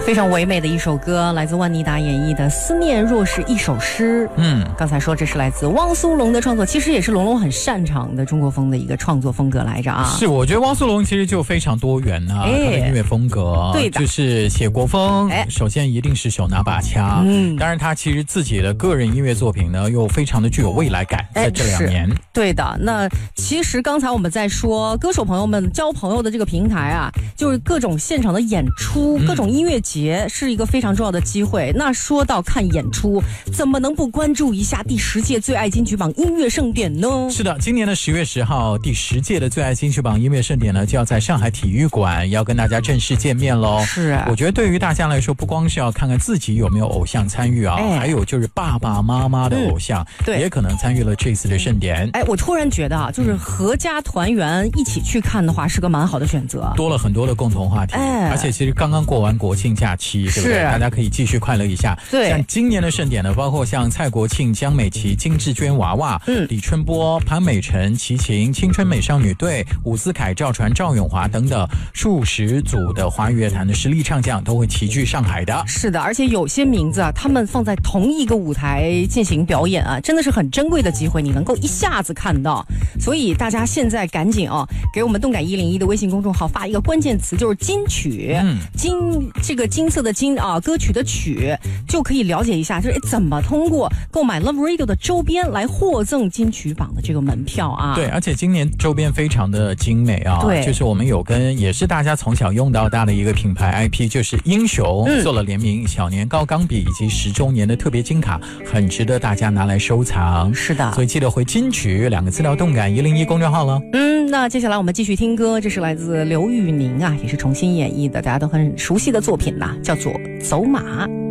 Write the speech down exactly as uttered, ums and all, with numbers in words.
非常唯美的一首歌，来自万妮达演绎的《思念若是一首诗》。嗯，刚才说这是来自汪苏泷的创作，其实也是龙龙很擅长的中国风的一个创作风格来着啊。 是，我觉得汪苏泷其实就非常多元啊，哎、他的音乐风格， 对的， 就是写国风，哎、首先一定是手拿把掐，嗯，当然他其实自己的个人音乐作品呢，又非常的具有未来感，在这两年。 对的，那其实刚才我们在说歌手朋友们交朋友的这个平台啊，就是各种现场的演出，嗯、各种音乐节是一个非常重要的机会。那说到看演出，怎么能不关注一下第十届最爱金曲榜音乐盛典呢？ 是的，今年的十月十号，第十届的最爱金曲榜音乐盛典呢，就要在上海体育馆要跟大家正式见面喽。 是、啊， 我觉得对于大家来说，不光是要看看自己有没有偶像参与啊，哎、还有就是爸爸妈妈的偶像，嗯、对，也可能参与了这次的盛典。 哎，我突然觉得啊，就是合家团圆一起去看的话，是个蛮好的选择， 多了很多的共同话题。哎，而且其实刚刚过完国庆假期，对不对？大家可以继续快乐一下。 对， 像今年的盛典呢，包括像蔡国庆、江美琪、金智娟娃娃、嗯、李春波、潘美辰、齐秦、青春美少女队、伍思凯、赵传、赵咏华等等数十组的华语乐坛的实力唱将都会齐聚上海的。 是的，而且有些名字啊，他们放在同一个舞台进行表演啊，真的是很珍贵的机会，你能够一下子看到。所以大家现在赶紧啊，给我们动感一零一的微信公众号发一个关键词，就是金曲，嗯、金这个金色的金啊，歌曲的曲，就可以了解一下，就是怎么通过购买 Love Radio 的周边来获赠金曲榜的这个门票啊。 对，而且今年周边非常的精美啊，对，就是我们有跟也是大家从小用到大的一个品牌 I P， 就是英雄、嗯、做了联名，小年糕钢笔以及十周年的特别金卡，很值得大家拿来收藏。 是的， 所以记得回金曲两个资料动感一零一公众号了。 嗯，那接下来我们继续听歌，这是来自刘宇宁啊，也是重新演绎的大家都很熟悉的作品啦，叫做《走马》。